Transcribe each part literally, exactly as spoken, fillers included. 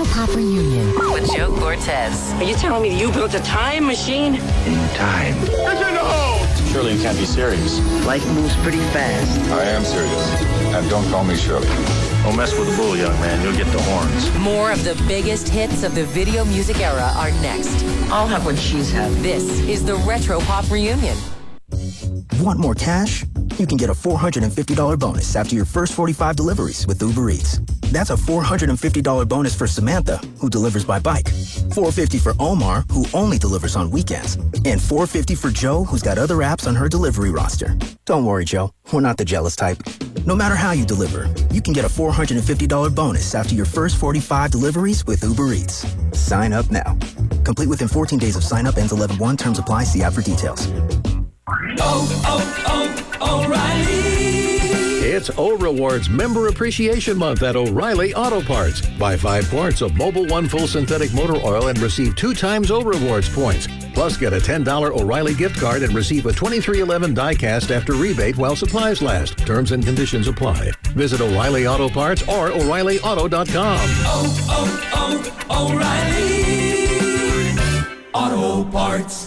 Retro Pop Reunion with Joe Cortez. Are you telling me you built a time machine? In time. It's in the hole! Surely you can't be serious. Life moves pretty fast. I am serious. And don't call me Shirley. Don't mess with the bull, young man. You'll get the horns. More of the biggest hits of the video music era are next. I'll have what she's having. This is the Retro Pop Reunion. Want more cash? You can get a four hundred fifty dollars bonus after your first forty-five deliveries with Uber Eats. That's a four hundred fifty dollars bonus for Samantha, who delivers by bike. four hundred fifty dollars for Omar, who only delivers on weekends. And four hundred fifty dollars for Joe, who's got other apps on her delivery roster. Don't worry, Joe. We're not the jealous type. No matter how you deliver, you can get a four hundred fifty dollars bonus after your first forty-five deliveries with Uber Eats. Sign up now. Complete within fourteen days of sign up. Ends eleven one. Terms apply. See app for details. Oh, oh, oh, O'Reilly! It's O-Rewards Member Appreciation Month at O'Reilly Auto Parts. Buy five quarts of Mobil One Full Synthetic Motor Oil and receive two times O-Rewards points. Plus, get a ten dollars O'Reilly gift card and receive a twenty-three eleven die-cast after rebate while supplies last. Terms and conditions apply. Visit O'Reilly Auto Parts or O'Reilly Auto dot com. Oh, oh, oh, O'Reilly Auto Parts.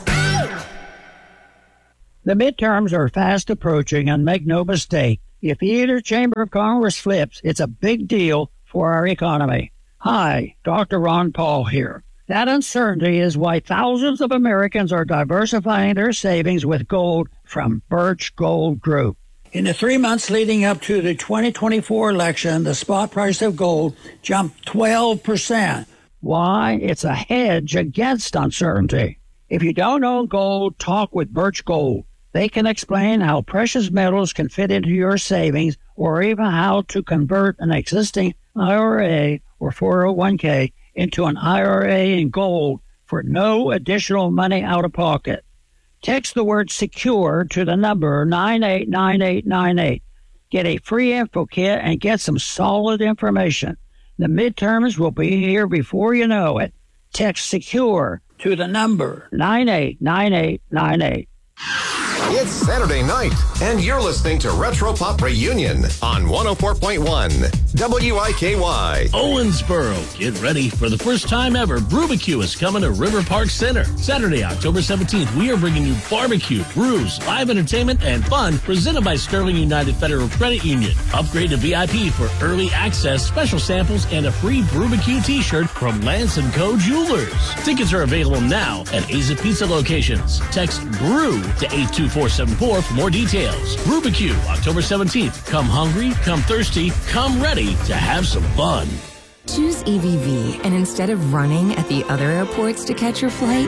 The midterms are fast approaching, and make no mistake, if either chamber of Congress flips, it's a big deal for our economy. Hi, Doctor Ron Paul here. That uncertainty is why thousands of Americans are diversifying their savings with gold from Birch Gold Group. In the three months leading up to the twenty twenty-four election, the spot price of gold jumped twelve percent. Why? It's a hedge against uncertainty. If you don't own gold, talk with Birch Gold. They can explain how precious metals can fit into your savings, or even how to convert an existing I R A or four oh one k into an I R A in gold for no additional money out of pocket. Text the word SECURE to the number nine eight nine eight nine eight. Get a free info kit and get some solid information. The midterms will be here before you know it. Text SECURE to the number nine eight nine eight nine eight. It's Saturday night, and you're listening to Retro Pop Reunion on one oh four point one W I K Y. Owensboro, get ready for the first time ever. Brubecue is coming to River Park Center. Saturday, October seventeenth, we are bringing you barbecue, brews, live entertainment, and fun presented by Sterling United Federal Credit Union. Upgrade to V I P for early access, special samples, and a free Brubecue t-shirt from Lance and Co. Jewelers. Tickets are available now at Aza Pizza locations. Text BREW to eight two four seven four for more details. Brubecue, October seventeenth. Come hungry, come thirsty, come ready to have some fun. Choose E V V, and instead of running at the other airports to catch your flight,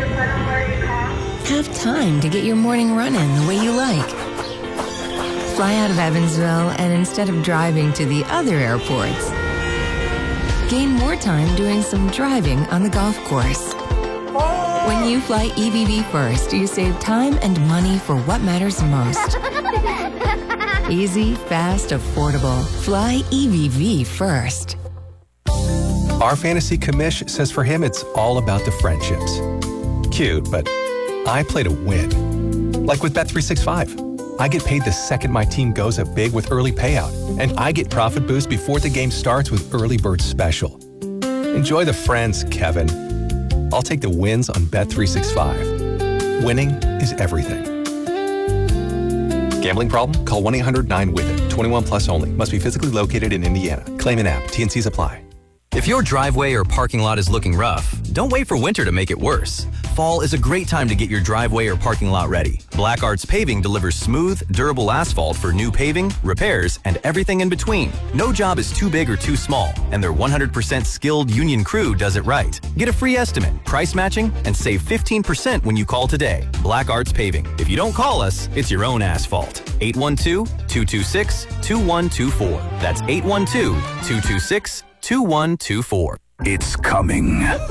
have time to get your morning run in the way you like. Fly out of Evansville, and instead of driving to the other airports, gain more time doing some driving on the golf course. When you fly E V V first, you save time and money for what matters most. Easy, fast, affordable. Fly E V V first. Our fantasy commish says for him it's all about the friendships. Cute, but I play to win. Like with Bet three sixty-five. I get paid the second my team goes up big with early payout, and I get profit boost before the game starts with Early Bird Special. Enjoy the friends, Kevin. I'll take the wins on Bet three sixty-five. Winning is everything. Gambling problem? Call one eight hundred nine with it. twenty-one plus only. Must be physically located in Indiana. Claim an app. T and Cs apply. If your driveway or parking lot is looking rough, don't wait for winter to make it worse. Fall is a great time to get your driveway or parking lot ready. Black Arts Paving delivers smooth, durable asphalt for new paving, repairs, and everything in between. No job is too big or too small, and their one hundred percent skilled union crew does it right. Get a free estimate, price matching, and save fifteen percent when you call today. Black Arts Paving. If you don't call us, it's your own asphalt. eight one two, two two six, two one two four. That's eight one two, two two six, two one two four. It's coming.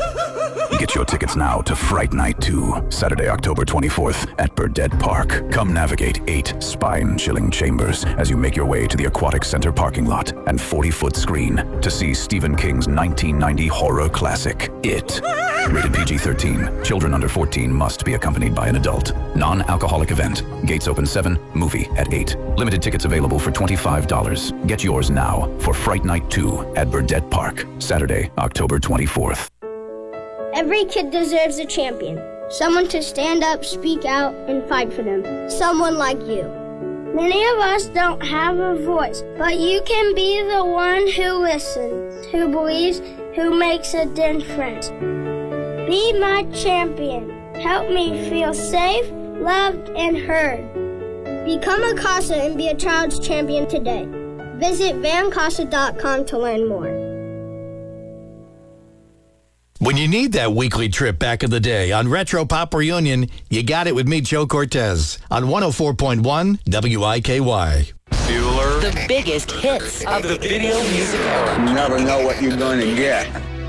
Get your tickets now to Fright Night two, Saturday, October twenty-fourth at Burdett Park. Come navigate eight spine-chilling chambers as you make your way to the Aquatic Center parking lot and forty-foot screen to see Stephen King's nineteen ninety horror classic, It. Rated P G thirteen. Children under fourteen must be accompanied by an adult. Non-alcoholic event. Gates open seven, movie at eight. Limited tickets available for twenty-five dollars. Get yours now for Fright Night two at Burdett Park, Saturday, October twenty-fourth. Every kid deserves a champion. Someone to stand up, speak out, and fight for them. Someone like you. Many of us don't have a voice, but you can be the one who listens, who believes, who makes a difference. Be my champion. Help me feel safe, loved, and heard. Become a CASA and be a child's champion today. Visit van casa dot com to learn more. When you need that weekly trip back in the day on Retro Pop Reunion, you got it with me, Joe Cortez, on one oh four point one W I K Y. The biggest hits of the video music era. You never know what you're going to get.